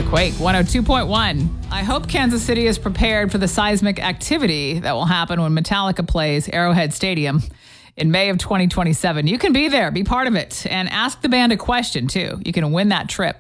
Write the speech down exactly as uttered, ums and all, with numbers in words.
Quake one oh two point one. I hope Kansas City is prepared for the seismic activity that will happen when Metallica plays Arrowhead Stadium in May of twenty twenty-seven. You can be there, be part of it, and ask the band a question, too. You can win that trip.